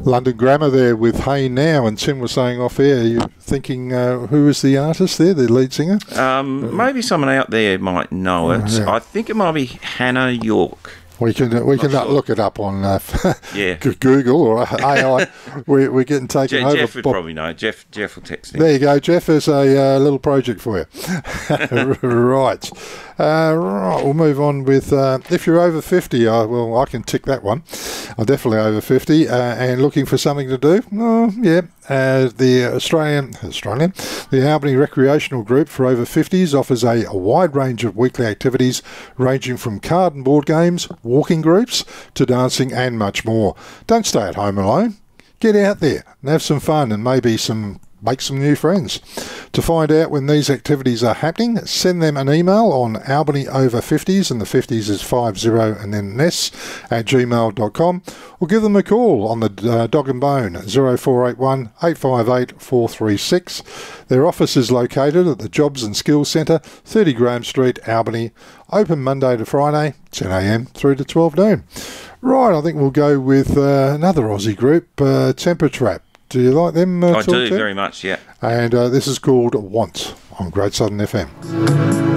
London Grammar there with Hey Now, and Tim was saying off air, you thinking who is the artist there, the lead singer? Maybe someone out there might know it. Yeah. I think it might be Hannah York. We can sure. look it up on Yeah. Google or AI. We're getting taken over. Jeff would probably know. Jeff will text him. There you go, Jeff. There's a little project for you. Right. Right. We'll move on with if you're over 50. I can tick that one. I'm definitely over 50 and looking for something to do. Yeah. The Albany Recreational Group for over 50s offers a wide range of weekly activities ranging from card and board games, walking groups to dancing and much more. Don't stay at home alone. Get out there and have some fun and maybe make some new friends. To find out when these activities are happening, send them an email on Albany Over 50s, and the 50s is 50 and then ness @gmail.com, or give them a call on the Dog and Bone 0481 858 436. Their office is located at the Jobs and Skills Centre, 30 Graham Street, Albany. Open Monday to Friday, 10 a.m. through to 12 noon. Right, I think we'll go with another Aussie group, Temper Trap. Do you like them? I do, very much, yeah. And this is called Want on Great Southern FM.